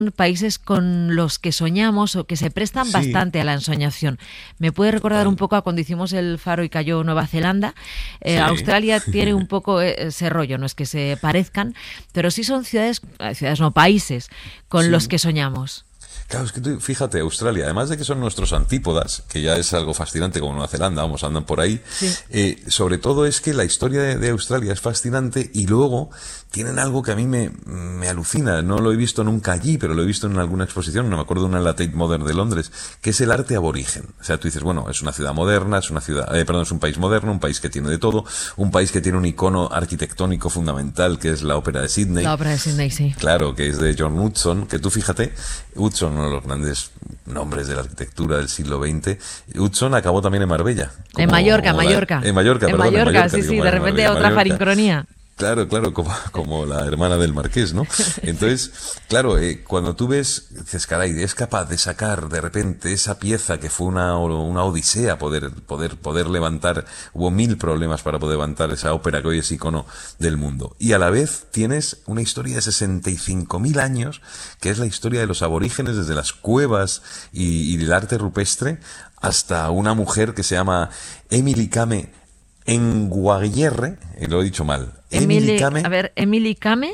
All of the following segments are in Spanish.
países con los que soñamos o que se prestan Sí, bastante a la ensoñación. Me puede recordar un total. poco a cuando hicimos el Faro y cayó Nueva Zelanda. Sí. Australia tiene un poco ese rollo, no es que se parezcan, pero sí son ciudades no, países con los Sí. que soñamos. Claro, es que tú, fíjate, Australia, además de que son nuestros antípodas, que ya es algo fascinante como Nueva Zelanda, vamos, andan por ahí, Sí. sobre todo es que la historia de Australia es fascinante y luego tienen algo que a mí me alucina, no lo he visto nunca allí, pero lo he visto en alguna exposición, no me acuerdo, una en la Tate Modern de Londres, que es el arte aborigen. O sea, tú dices, bueno, es una ciudad moderna, es una ciudad, perdón, es un país moderno, un país que tiene de todo, un país que tiene un icono arquitectónico fundamental, que es la Ópera de La Sydney. ópera de Sydney, sí. Claro, que es de John Hudson, que tú fíjate, Hudson, uno de los grandes nombres de la arquitectura del siglo XX, Hudson acabó también en Marbella. En Mallorca, Mallorca. En Mallorca, En perdón, en Mallorca, Mallorca, sí, digo sí, mal, de en repente Marbella, otra Mallorca. farincronía. Claro, como la hermana del marqués, ¿no? Sí. Entonces, claro, cuando tú ves, dices, caray, es capaz de sacar de repente esa pieza que fue una odisea poder levantar, hubo 1000 problemas para poder levantar esa ópera que hoy es icono del mundo. Y a la vez tienes una historia de 65.000 años, que es la historia de los aborígenes desde las cuevas y el arte rupestre hasta una mujer que se llama Emily Kame Nguayerre, lo he dicho mal, Emily Kame Emily Kame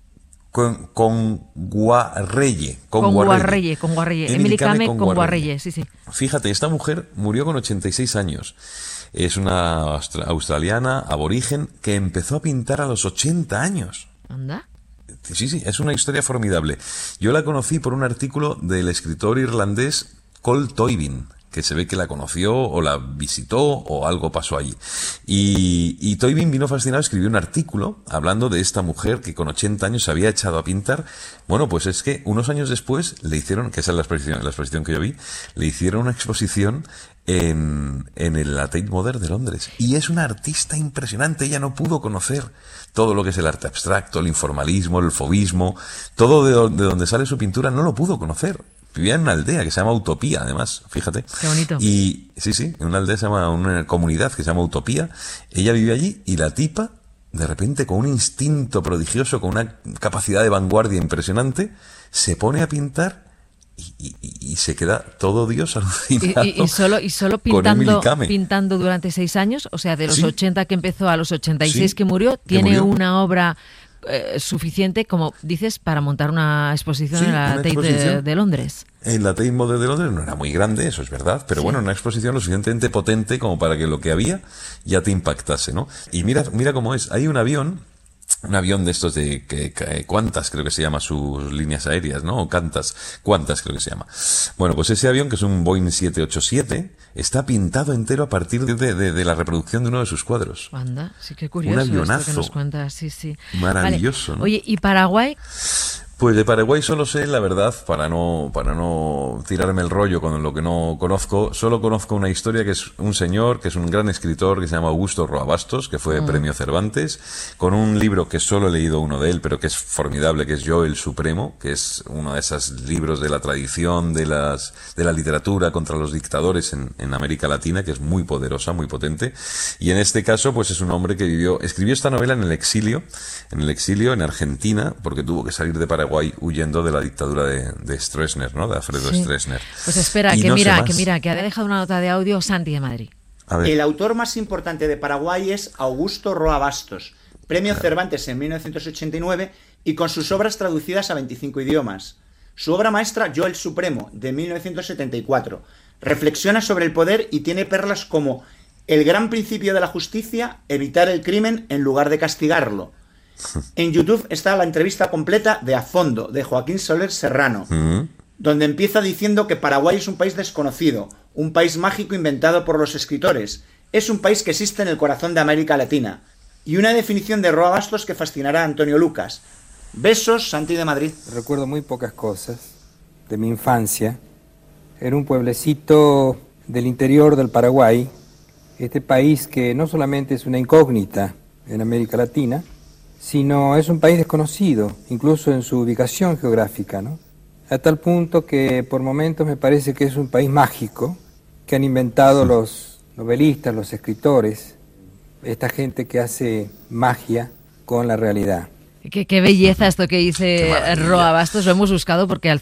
con Guarreye, con Guarreye. Con Guarreye. Emily Emily Kame Kame con con Guarreye. Guarreye, sí, sí. Fíjate, esta mujer murió con 86 años. Es una australiana aborigen que empezó a pintar a los 80 años. Anda. Sí, sí, es una historia formidable. Yo la conocí por un artículo del escritor irlandés Cole Toibin, que se ve que la conoció o la visitó o algo pasó allí. Y Toibin vino fascinado, escribió un artículo hablando de esta mujer que con 80 años se había echado a pintar. Bueno, pues es que unos años después le hicieron, que esa es la exposición que yo vi, le hicieron una exposición en el Tate Modern de Londres. Y es una artista impresionante, ella no pudo conocer todo lo que es el arte abstracto, el informalismo, el fauvismo, todo de donde sale su pintura no lo pudo conocer. Vivía en una aldea que se llama Utopía, además, fíjate. Qué bonito. Y sí, en una aldea una comunidad que se llama Utopía. Ella vive allí y la tipa, de repente, con un instinto prodigioso, con una capacidad de vanguardia impresionante, se pone a pintar y se queda todo Dios alucinado Y solo con Emily Kame. pintando durante 6 años, o sea, de los Sí, 80 que empezó a los 86 sí, que murió, que tiene murió. una obra suficiente, como dices, para montar una exposición Sí, en la una Tate exposición. de Londres. En la Tate Modern de Londres no era muy grande, eso es verdad, pero Sí. bueno, una exposición lo suficientemente potente como para que lo que había ya te impactase, ¿no? Y mira cómo es. Hay un avión de estos de Qantas, creo que se llama sus líneas aéreas, ¿no? O Qantas creo que se llama. Bueno, pues ese avión, que es un Boeing 787, está pintado entero a partir de la reproducción de uno de sus cuadros. Anda, sí, qué Un curioso esto que avionazo nos cuentas, sí, sí. maravilloso, Vale. ¿no? Oye, ¿y Paraguay? Pues de Paraguay solo sé, la verdad, para no tirarme el rollo con lo que no conozco, solo conozco una historia que es un señor, que es un gran escritor, que se llama Augusto Roa Bastos, que fue premio Cervantes, con un libro que solo he leído uno de él, pero que es formidable, que es Yo el Supremo, que es uno de esos libros de la tradición, de la literatura contra los dictadores en América Latina, que es muy poderosa, muy potente. Y en este caso, pues es un hombre que escribió esta novela en el exilio en Argentina, porque tuvo que salir de Paraguay huyendo de la dictadura de Stroessner, ¿no? De Alfredo Sí. Stroessner. Pues espera, Y que no sé mira, más. que ha dejado una nota de audio Santi de Madrid. A ver, El autor más importante de Paraguay es Augusto Roa Bastos, premio Cervantes en 1989 y con sus obras traducidas a 25 idiomas. Su obra maestra, Yo el Supremo, de 1974, reflexiona sobre el poder y tiene perlas como el gran principio de la justicia, evitar el crimen en lugar de castigarlo. En YouTube está la entrevista completa de A Fondo, de Joaquín Soler Serrano, donde empieza diciendo que Paraguay es un país desconocido, un país mágico inventado por los escritores, es un país que existe en el corazón de América Latina, y una definición de Roa Bastos que fascinará a Antonio Lucas. Besos, Santi de Madrid. Recuerdo muy pocas cosas de mi infancia. Era un pueblecito del interior del Paraguay, este país que no solamente es una incógnita en América Latina, sino es un país desconocido, incluso en su ubicación geográfica, ¿no? A tal punto que por momentos me parece que es un país mágico que han inventado los novelistas, los escritores, esta gente que hace magia con la realidad. Qué belleza esto que dice Qué maravilla. Roa Bastos. Lo hemos buscado porque al